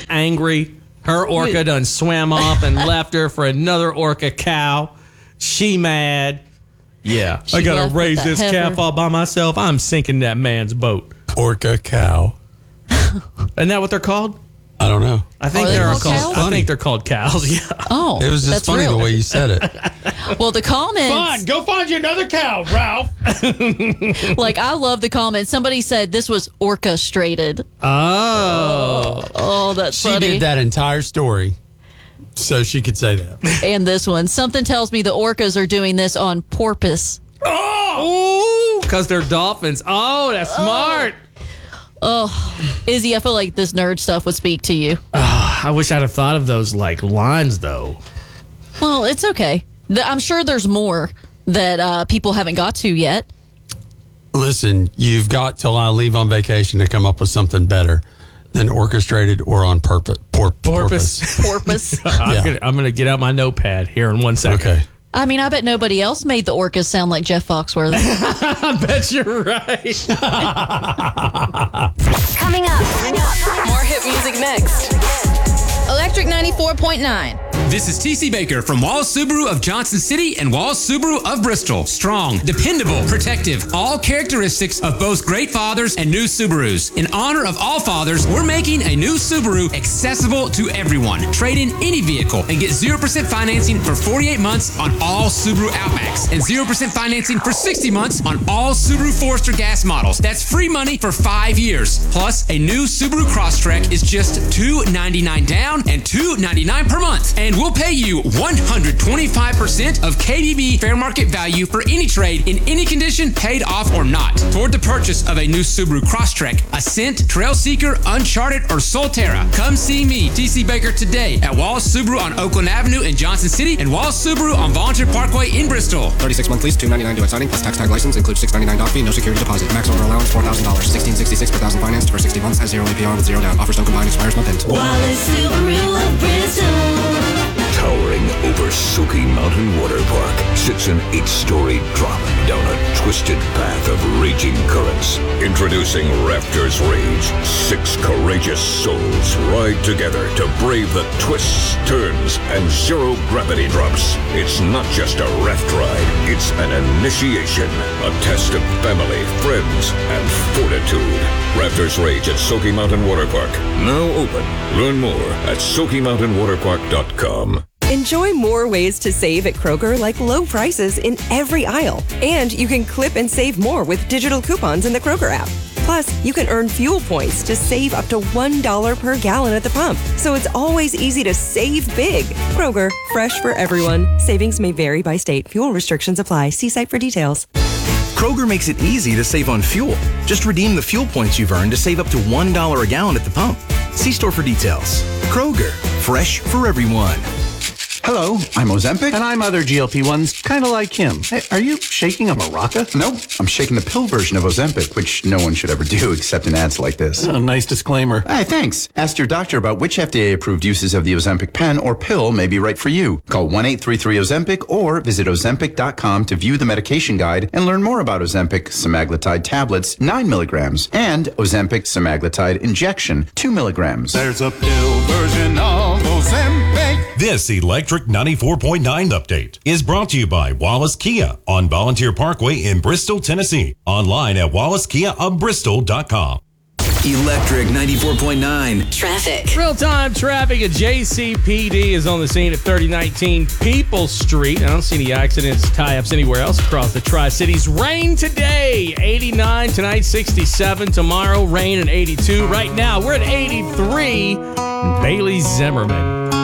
angry. Her orca done swam off and left her for another orca cow. She mad. Yeah. I got to raise this calf all by myself. I'm sinking that man's boat. Orca cow. Isn't that what they're called? I don't know. I think they're called cows. Yeah. Oh, it was just funny the way you said it. Well, the comments. Fine, go find you another cow, Ralph. Like, I love the comments. Somebody said this was orchestrated. Oh, that's funny. She did that entire story so she could say that. And this one, something tells me the orcas are doing this on purpose. Oh, because they're dolphins. Oh, that's smart. Oh, Izzy, I feel like this nerd stuff would speak to you. I wish I'd have thought of those like lines though. Well, it's okay. I'm sure there's more that people haven't got to yet. Listen, you've got till I leave on vacation to come up with something better than orchestrated or on purpose. Porpoise. I'm gonna get out my notepad here in 1 second. Okay. I mean, I bet nobody else made the orcas sound like Jeff Foxworthy. I bet you're right. Coming up. More hit music next. Electric 94.9. This is TC Baker from Wallace Subaru of Johnson City and Wallace Subaru of Bristol. Strong, dependable, protective, all characteristics of both great fathers and new Subarus. In honor of all fathers, we're making a new Subaru accessible to everyone. Trade in any vehicle and get 0% financing for 48 months on all Subaru Outbacks and 0% financing for 60 months on all Subaru Forester gas models. That's free money for 5 years. Plus, a new Subaru Crosstrek is just $299 down and $299 per month. And we'll pay you 125% of KDB fair market value for any trade in any condition, paid off or not. Toward the purchase of a new Subaru Crosstrek, Ascent, Trailseeker, Uncharted, or Solterra, come see me, TC Baker, today at Wallace Subaru on Oakland Avenue in Johnson City and Wallace Subaru on Volunteer Parkway in Bristol. 36-month lease, $299 due at signing, plus tax tag license, includes $699 doc fee, no security deposit. Max order allowance, $4,000. $1,666 per thousand financed for 60 months at 0 APR with 0 down. Offers don't combine, expires month end. Wallace Subaru of Bristol. Towering over Soaky Mountain Water Park sits an 8-story drop down a twisted path of raging currents. Introducing Raptors Rage. 6 courageous souls ride together to brave the twists, turns, and zero-gravity drops. It's not just a raft ride. It's an initiation. A test of family, friends, and fortitude. Raptors Rage at Soaky Mountain Water Park. Now open. Learn more at SoakyMountainWaterPark.com. Enjoy more ways to save at Kroger, like low prices in every aisle. And you can clip and save more with digital coupons in the Kroger app. Plus, you can earn fuel points to save up to $1 per gallon at the pump. So it's always easy to save big. Kroger, fresh for everyone. Savings may vary by state. Fuel restrictions apply. See site for details. Kroger makes it easy to save on fuel. Just redeem the fuel points you've earned to save up to $1 a gallon at the pump. See store for details. Kroger, fresh for everyone. Hello, I'm Ozempic. And I'm other GLP-1s, kind of like him. Hey, are you shaking a maraca? Nope, I'm shaking the pill version of Ozempic, which no one should ever do except in ads like this. Oh, nice disclaimer. Hey, thanks. Ask your doctor about which FDA-approved uses of the Ozempic pen or pill may be right for you. Call 1-833-OZEMPIC or visit Ozempic.com to view the medication guide and learn more about Ozempic semaglutide tablets, 9 milligrams, and Ozempic semaglutide injection, 2 milligrams. There's a pill version of Ozempic. This Electric 94.9 update is brought to you by Wallace Kia on Volunteer Parkway in Bristol, Tennessee. Online at wallacekiaofbristol.com. Electric 94.9. Traffic. Real-time traffic at JCPD is on the scene at 3019 People Street. I don't see any accidents, tie-ups anywhere else across the Tri-Cities. Rain today, 89. Tonight, 67. Tomorrow, rain and 82. Right now, we're at 83. Bailey Zimmerman.